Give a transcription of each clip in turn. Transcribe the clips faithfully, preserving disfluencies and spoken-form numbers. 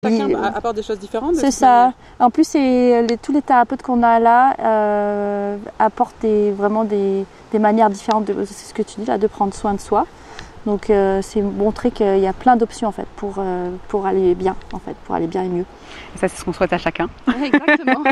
Chacun il... apporte des choses différentes. C'est ça. Manière. En plus, c'est les, tous les thérapeutes qu'on a là euh, apportent des, vraiment des, des manières différentes, de, c'est ce que tu dis là, de prendre soin de soi. Donc euh, c'est montrer qu'il y a plein d'options en fait pour, euh, pour aller bien, en fait, pour aller bien et mieux. Et ça, c'est ce qu'on souhaite à chacun. Exactement.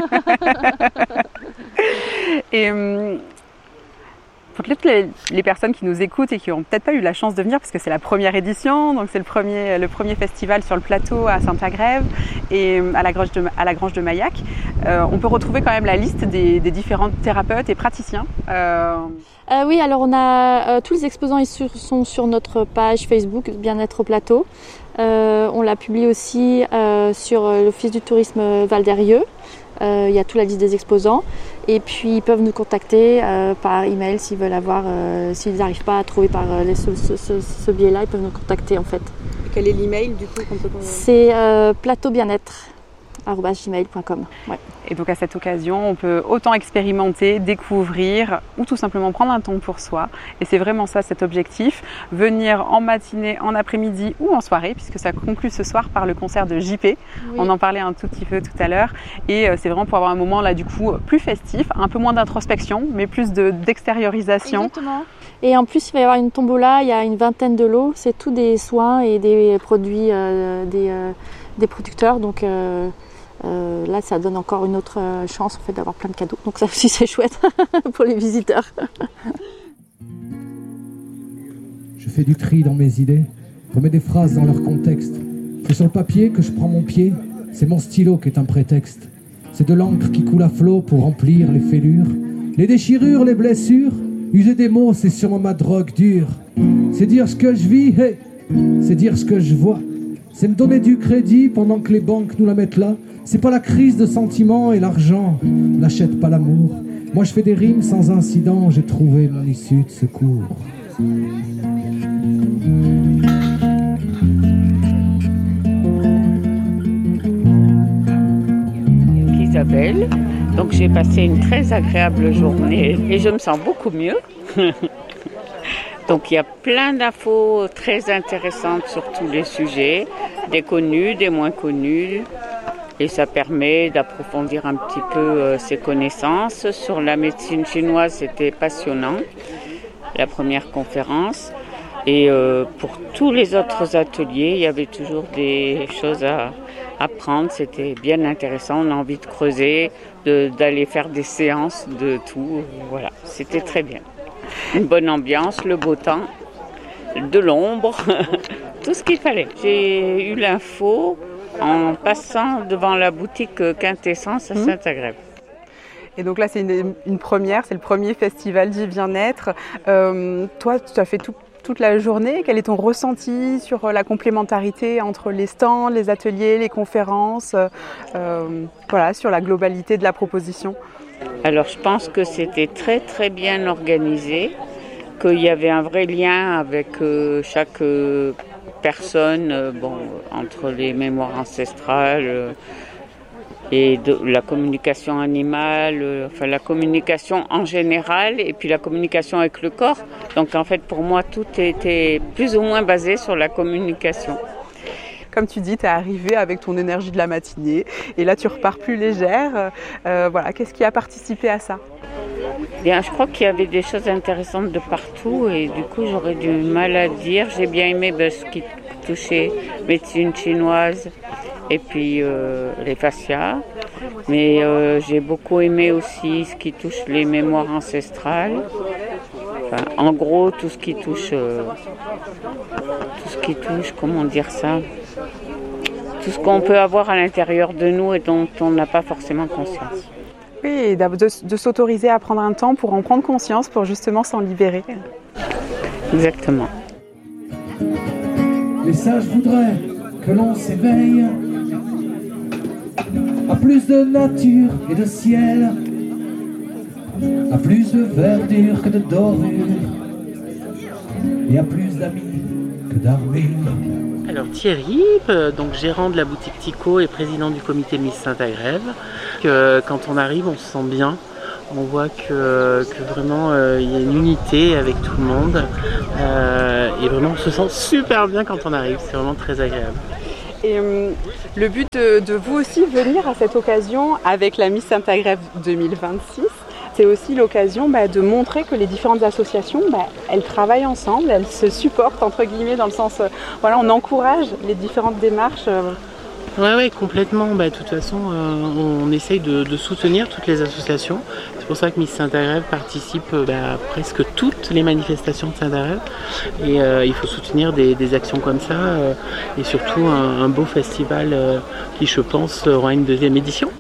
Et hum, peut-être les, les personnes qui nous écoutent et qui n'ont peut-être pas eu la chance de venir, parce que c'est la première édition, donc c'est le premier, le premier festival sur le plateau à Saint-Agrève et à la Grange de, à la Grange de Maillac. Euh, on peut retrouver quand même la liste des, des différents thérapeutes et praticiens. Euh... Euh, oui, alors on a euh, tous les exposants ils sur, sont sur notre page Facebook Bien-être au plateau. Euh, on l'a publié aussi euh, sur l'Office du tourisme Val d'Eyrieux. Euh, il y a toute la liste des exposants et puis ils peuvent nous contacter euh, par email s'ils veulent avoir, euh, s'ils n'arrivent pas à trouver par euh, les, ce, ce, ce, ce biais-là, ils peuvent nous contacter en fait. Et quel est l'email du coup qu'on peut... C'est euh, plateau bien-être arobase gmail point com. Ouais. Et donc à cette occasion, on peut autant expérimenter, découvrir ou tout simplement prendre un temps pour soi. Et c'est vraiment ça cet objectif, venir en matinée, en après-midi ou en soirée, puisque ça conclut ce soir par le concert de J P. Oui. On en parlait un tout petit peu tout à l'heure. Et c'est vraiment pour avoir un moment là du coup plus festif, un peu moins d'introspection, mais plus de, d'extériorisation. Exactement. Et en plus, il va y avoir une tombola, il y a une vingtaine de lots. C'est tous des soins et des produits euh, des, euh, des producteurs. Donc euh, Euh, là, ça donne encore une autre euh, chance en fait, d'avoir plein de cadeaux. Donc ça aussi, c'est chouette pour les visiteurs. Je fais du tri dans mes idées, remets des phrases dans leur contexte. C'est sur le papier que je prends mon pied, c'est mon stylo qui est un prétexte. C'est de l'encre qui coule à flot pour remplir les fêlures, les déchirures, les blessures. User des mots, c'est sûrement ma drogue dure. C'est dire ce que je vis, hey, c'est dire ce que je vois. C'est me donner du crédit pendant que les banques nous la mettent là. C'est pas la crise de sentiments et l'argent n'achète pas l'amour. Moi je fais des rimes sans incident, j'ai trouvé mon issue de secours. Isabelle, donc j'ai passé une très agréable journée et je me sens beaucoup mieux. Donc il y a plein d'infos très intéressantes sur tous les sujets, des connus, des moins connus. Et ça permet d'approfondir un petit peu euh, ses connaissances. Sur la médecine chinoise, c'était passionnant, la première conférence. Et euh, pour tous les autres ateliers, il y avait toujours des choses à apprendre. C'était bien intéressant. On a envie de creuser, de, d'aller faire des séances de tout. Voilà, c'était très bien. Une bonne ambiance, le beau temps, de l'ombre, tout ce qu'il fallait. J'ai eu l'info en passant devant la boutique Quintessence à Saint-Agrève. Et donc là, c'est une, une première, c'est le premier festival du bien-être. Euh, toi, tu as fait tout, toute la journée. Quel est ton ressenti sur la complémentarité entre les stands, les ateliers, les conférences, euh, voilà, sur la globalité de la proposition? Alors, je pense que c'était très, très bien organisé, qu'il y avait un vrai lien avec euh, chaque... Euh, personnes, euh, bon, entre les mémoires ancestrales euh, et de, la communication animale, euh, enfin la communication en général et puis la communication avec le corps. Donc en fait pour moi tout était plus ou moins basé sur la communication. Comme tu dis, tu es arrivée avec ton énergie de la matinée et là tu repars plus légère. Euh, voilà, qu'est-ce qui a participé à ça? Bien, je crois qu'il y avait des choses intéressantes de partout et du coup j'aurais du mal à dire. J'ai bien aimé ben, ce qui touchait médecine chinoise et puis euh, les fascias. Mais euh, j'ai beaucoup aimé aussi ce qui touche les mémoires ancestrales. Enfin, en gros, tout ce qui touche, euh, tout ce qui touche, comment dire ça, tout ce qu'on peut avoir à l'intérieur de nous et dont on n'a pas forcément conscience. Oui, et de, de s'autoriser à prendre un temps pour en prendre conscience, pour justement s'en libérer. Exactement. Les sages voudraient que l'on s'éveille à plus de nature et de ciel, à plus de verdure que de dorure, et à plus d'amis que d'armures. Alors Thierry, euh, donc gérant de la boutique Tico et président du comité Miss Saint-Agrève. Que, quand on arrive, on se sent bien. On voit que, que vraiment euh, il y a une unité avec tout le monde. Euh, et vraiment, on se sent super bien quand on arrive. C'est vraiment très agréable. Et euh, le but de, de vous aussi venir à cette occasion avec la Miss Sainte-Agrève deux mille vingt-six, c'est aussi l'occasion bah, de montrer que les différentes associations, bah, elles travaillent ensemble, elles se supportent entre guillemets dans le sens, euh, voilà, on encourage les différentes démarches. Euh. Ouais, ouais, complètement. Bah, de toute façon, euh, on essaye de, de soutenir toutes les associations. C'est pour ça que Miss Sainte-Agrève participe bah, à presque toutes les manifestations de Sainte-Agrève. Et euh, il faut soutenir des, des actions comme ça euh, et surtout un, un beau festival euh, qui, je pense, aura une deuxième édition.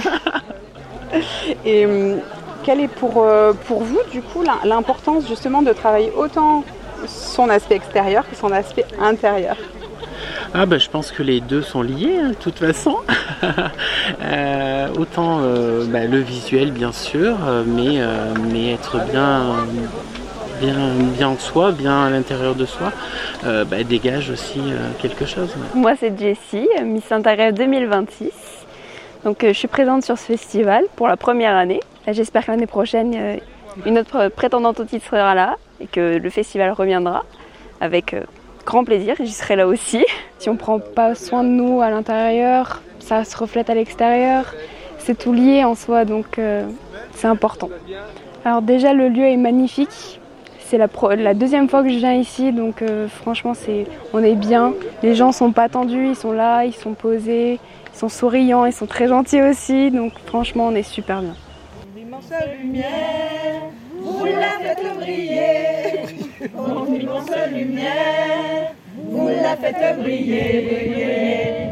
Et euh, quelle est pour, euh, pour vous, du coup, l'importance justement de travailler autant son aspect extérieur que son aspect intérieur? Ah bah, je pense que les deux sont liés, hein, de toute façon. euh, autant euh, bah, le visuel, bien sûr, euh, mais, euh, mais être bien, bien, bien en soi, bien à l'intérieur de soi, euh, bah, dégage aussi euh, quelque chose. Ouais. Moi, c'est Jessie, Miss Sainte-Agrève deux mille vingt-six. Donc, euh, je suis présente sur ce festival pour la première année. Là, j'espère que l'année prochaine, euh, une autre prétendante au titre sera là et que le festival reviendra avec... Euh, grand plaisir, j'y serai là aussi. Si on ne prend pas soin de nous à l'intérieur, ça se reflète à l'extérieur. C'est tout lié en soi, donc euh, c'est important. Alors déjà, le lieu est magnifique. C'est la, pro- la deuxième fois que je viens ici, donc euh, franchement, c'est, on est bien. Les gens ne sont pas tendus, ils sont là, ils sont posés, ils sont souriants, ils sont très gentils aussi. Donc franchement, on est super bien. L'immense lumière, vous la faites briller. Mon immense lumière, vous la faites briller, briller.